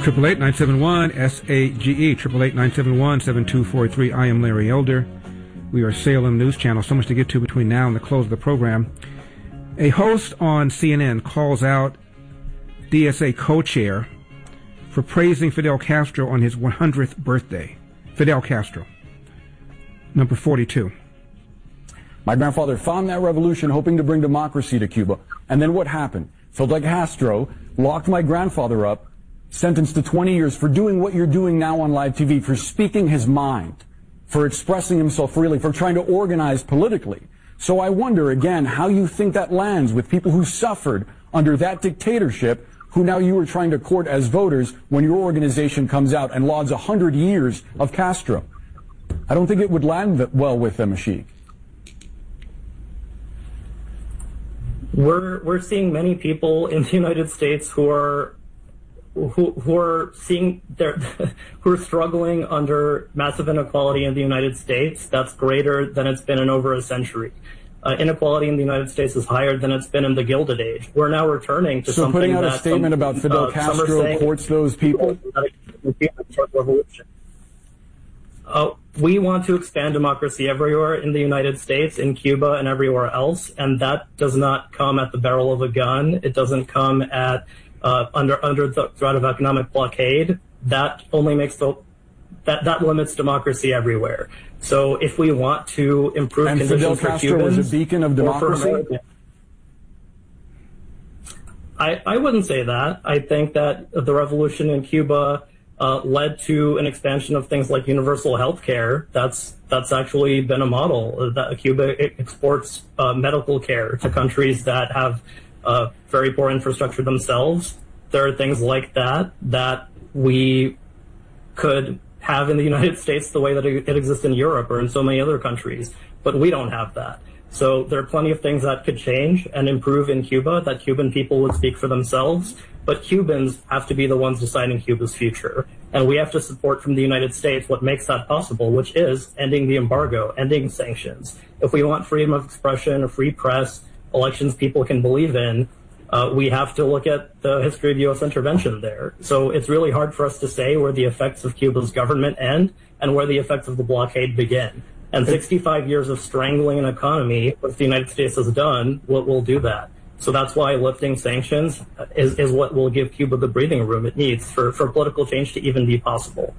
888-971-SAGE, 888-971-7243. I am Larry Elder. We are Salem News Channel. So much to get to between now and the close of the program. A host on CNN calls out DSA co-chair for praising Fidel Castro on his 100th birthday. Fidel Castro, number 42. My grandfather found that revolution hoping to bring democracy to Cuba. And then what happened? Fidel Castro locked my grandfather up, sentenced to 20 years for doing what you're doing now on live TV, for speaking his mind, for expressing himself freely, for trying to organize politically. So I wonder, again, how you think that lands with people who suffered under that dictatorship, who now you are trying to court as voters when your organization comes out and lauds 100 years of Castro. I don't think it would land well with them, Ashik. We're seeing many people in the United States who are struggling under massive inequality in the United States that's greater than it's been in over a century. Inequality in the United States is higher than it's been in the Gilded Age. We're now returning to something putting out a statement about Fidel Castro courts those people? We want to expand democracy everywhere in the United States, in Cuba, and everywhere else, and that does not come at the barrel of a gun. It doesn't come at under the threat of economic blockade. That only makes that limits democracy everywhere. So if we want to improve and conditions Fidel for Cubans, Castro was a beacon of democracy? I wouldn't say that. I think that the revolution in Cuba led to an expansion of things like universal health care. That's actually been a model. That Cuba exports medical care to countries that have very poor infrastructure themselves. There are things like that we could have in the United States the way that it exists in Europe or in so many other countries, but we don't have that. So there are plenty of things that could change and improve in Cuba, that Cuban people would speak for themselves, but Cubans have to be the ones deciding Cuba's future. And we have to support from the United States what makes that possible, which is ending the embargo, ending sanctions. If we want freedom of expression, a free press, elections people can believe in, we have to look at the history of U.S. intervention there. So it's really hard for us to say where the effects of Cuba's government end and where the effects of the blockade begin. And 65 years of strangling an economy, what the United States has done, will do that. So that's why lifting sanctions is what will give Cuba the breathing room it needs for political change to even be possible.